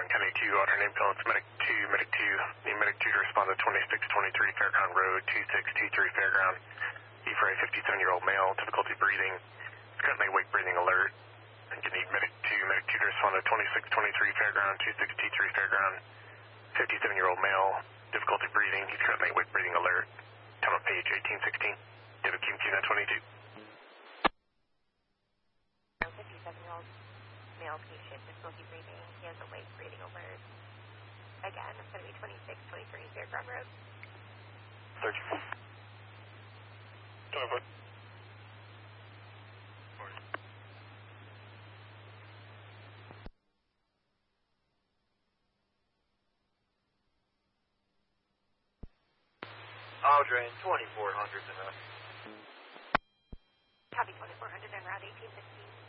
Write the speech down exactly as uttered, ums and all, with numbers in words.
County two, alternate ambulance, medic two, medic two. Need medic two to respond to twenty-six twenty-three Fairground Road, two six two three Fairground. E for a fifty-seven-year-old male, difficulty breathing. He's currently awake breathing alert. And you need medic two, medic two to respond to twenty-six twenty-three Fairground, two six two three Fairground. fifty-seven-year-old male, difficulty breathing. He's currently awake breathing alert. Time on page eighteen sixteen. David Q Q nine twenty-two. fifty-seven-year-old male patient, difficulty breathing. He has awake breathing alert. Again, it's going to be twenty-six twenty-three Fairground Road. thirty-four. twenty-four. Aldrin, twenty-four hundred enough. Copy twenty-four hundred and route eighteen sixteen.